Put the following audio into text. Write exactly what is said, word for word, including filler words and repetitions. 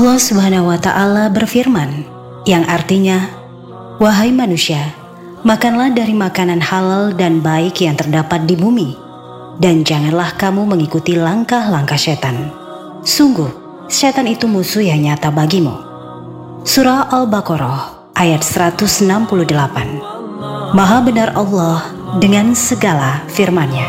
Allah Subhanahu wa Ta'ala berfirman, yang artinya, "Wahai manusia, makanlah dari makanan halal dan baik yang terdapat di bumi, dan janganlah kamu mengikuti langkah-langkah setan. Sungguh, setan itu musuh yang nyata bagimu." Surah Al-Baqarah ayat seratus enam puluh delapan. Maha benar Allah dengan segala firman-Nya.